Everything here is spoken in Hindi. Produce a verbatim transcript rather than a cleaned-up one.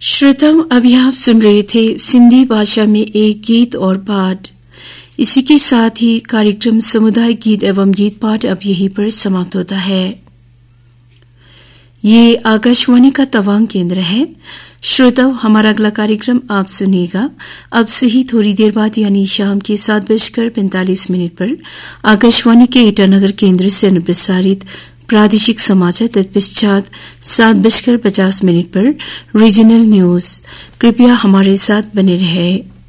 श्रोताओं, अभी आप सुन रहे थे सिंधी भाषा में एक गीत और पाठ। इसी के साथ ही कार्यक्रम समुदाय गीत एवं गीत पाठ अब यहीं पर समाप्त होता है। ये आकाशवाणी का तवांग केंद्र है। श्रोताओं, हमारा अगला कार्यक्रम आप सुनिएगा अब से ही थोड़ी देर बाद, यानी शाम के सात बजकर पैंतालीस मिनट पर आकाशवाणी के ईटानगर केंद्र से प्रसारित प्रादेशिक समाचार। तत्पश्चात सात बजकर पचास मिनट पर रीजनल न्यूज। कृपया हमारे साथ बने रहें।